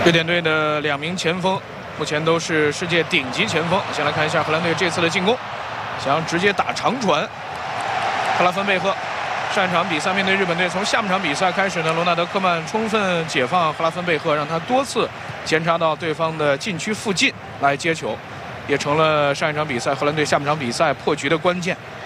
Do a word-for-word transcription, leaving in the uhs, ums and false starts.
瑞典队的两名前锋目前都是世界顶级前锋。先来看一下荷兰队这次的进攻，想要直接打长传。克拉芬贝赫上一场比赛面对日本队，从下半场比赛开始呢，罗纳德科曼充分解放克拉芬贝赫，让他多次前插到对方的禁区附近来接球，也成了上一场比赛荷兰队下半场比赛破局的关键。